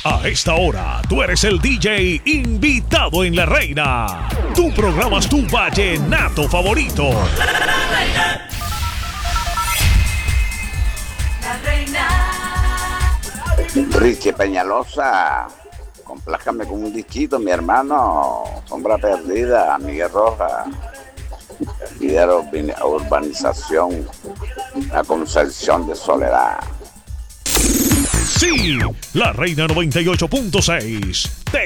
A esta hora, tú eres el DJ invitado en La Reina. Tú programas tu vallenato favorito. La Reina. Richie Peñalosa, complájame con un disquito, mi hermano. Sombra Perdida, Miguel Rojas. Video Urbanización, La Concepción de Soledad. Sí, La Reina 98.6 te